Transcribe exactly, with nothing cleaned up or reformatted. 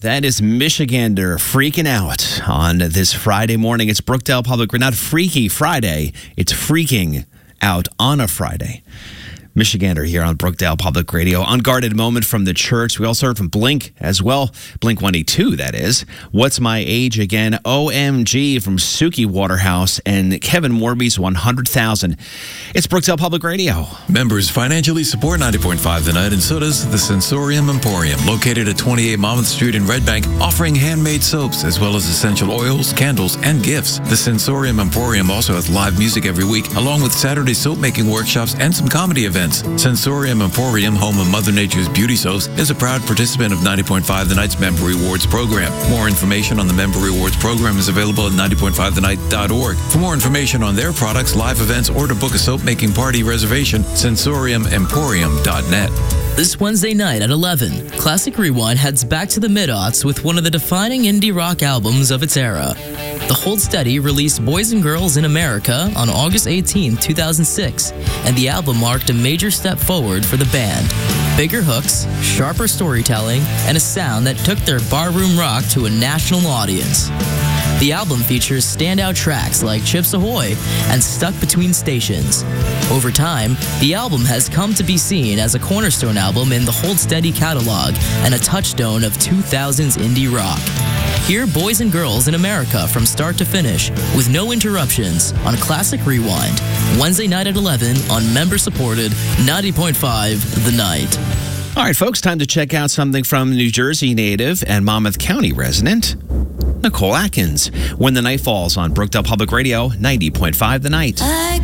That is Michigander freaking out on this Friday morning. It's Brookdale Public, not Freaky Friday. It's freaking out on a Friday. Michigander here on Brookdale Public Radio. Unguarded moment from the church. We also heard from Blink as well. Blink one eighty-two, that is. What's My Age Again? O M G from Suki Waterhouse and Kevin Morby's one hundred thousand. It's Brookdale Public Radio. Members financially support ninety point five The Night, and so does the Sensorium Emporium, located at twenty-eight Monmouth Street in Red Bank, offering handmade soaps as well as essential oils, candles, and gifts. The Sensorium Emporium also has live music every week, along with Saturday soap making workshops and some comedy events. Sensorium Emporium, home of Mother Nature's beauty soaps, is a proud participant of ninety point five The Night's Member Rewards program. More information on the Member Rewards program is available at ninety point five the night dot org. For more information on their products, live events, or to book a soap-making party reservation, sensorium emporium dot net. This Wednesday night at eleven, Classic Rewind heads back to the mid-aughts with one of the defining indie rock albums of its era. The Hold Steady released Boys and Girls in America on August eighteenth, two thousand six, and the album marked a major step forward for the band. Bigger hooks, sharper storytelling, and a sound that took their barroom rock to a national audience. The album features standout tracks like Chips Ahoy and Stuck Between Stations. Over time, the album has come to be seen as a cornerstone album in the Hold Steady catalog and a touchstone of two thousands indie rock. Hear Boys and Girls in America from start to finish with no interruptions on Classic Rewind, Wednesday night at eleven on member-supported ninety point five The Night. All right, folks, time to check out something from New Jersey native and Monmouth County resident, Nicole Atkins. When the Night Falls on Brookdale Public Radio, ninety point five The Night. I